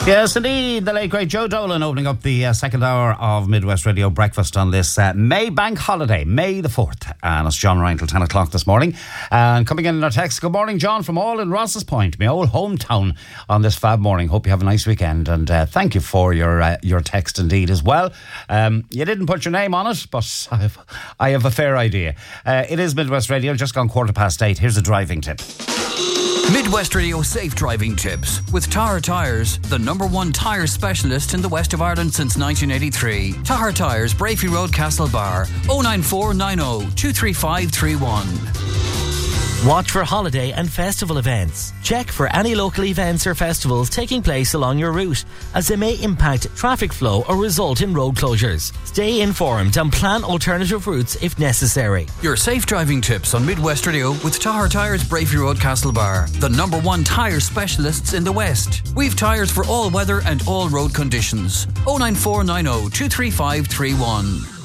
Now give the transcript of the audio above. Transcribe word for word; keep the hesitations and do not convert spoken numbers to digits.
Yes, indeed. The late, great Joe Dolan opening up the uh, second hour of Midwest Radio Breakfast on this uh, May bank holiday, May the fourth. And it's John Ryan till ten o'clock this morning. And coming in in our text, good morning, John, from all in Ross's Point, my old hometown, on this fab morning. Hope you have a nice weekend. And uh, thank you for your uh, your text indeed as well. Um, you didn't put your name on it, but I have, I have a fair idea. Uh, it is Midwest Radio, just gone quarter past eight. Here's a driving tip. Midwest Radio Safe Driving Tips with Tahar Tyres, the number one tyre specialist in the west of Ireland since nineteen eighty-three. Tahar Tyres, Brafey Road, Castlebar, oh nine four nine oh two three five three one. Watch for holiday and festival events. Check for any local events or festivals taking place along your route, as they may impact traffic flow or result in road closures. Stay informed and plan alternative routes if necessary. Your safe driving tips on Midwest Radio with Tahar Tyres, Brafey Road, Castlebar, the number one tyre specialists in the West. We've tyres for all weather and all road conditions. oh nine four nine oh two three five three one.